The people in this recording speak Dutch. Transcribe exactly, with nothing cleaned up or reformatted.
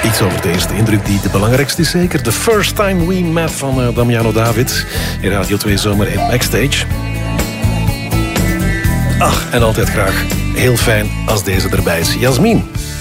Iets over de eerste indruk die de belangrijkste is zeker. The First Time We Met van uh, Damiano David. In Radio twee Zomer in Backstage. Ach, en altijd graag heel fijn als deze erbij is. Jasmin.